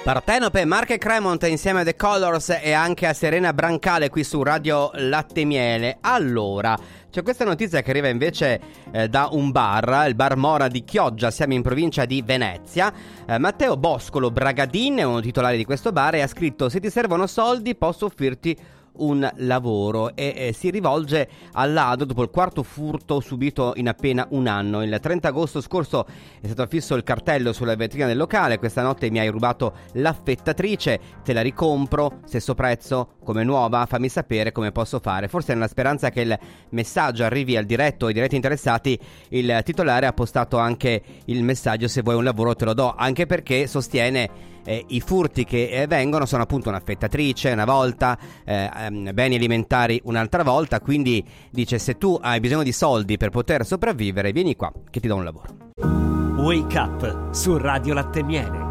Partenope, Mark e Cremont insieme a The Colors e anche a Serena Brancale qui su Radio Latte Miele. Allora, c'è questa notizia che arriva invece da un bar, il bar Mora di Chioggia, siamo in provincia di Venezia. Matteo Boscolo Bragadin è uno titolare di questo bar e ha scritto: se ti servono soldi posso offrirti un lavoro, e si rivolge al ladro dopo il quarto furto subito in appena un anno. Il 30 agosto scorso è stato affisso il cartello sulla vetrina del locale: questa notte mi hai rubato l'affettatrice, te la ricompro, stesso prezzo come nuova, fammi sapere come posso fare. Forse nella speranza che il messaggio arrivi al diretto, ai diretti interessati, il titolare ha postato anche il messaggio: se vuoi un lavoro te lo do, anche perché sostiene i furti che vengono sono appunto un'affettatrice una volta, beni alimentari un'altra volta, quindi dice: se tu hai bisogno di soldi per poter sopravvivere, vieni qua che ti do un lavoro. Wake Up su Radio Latte Miele.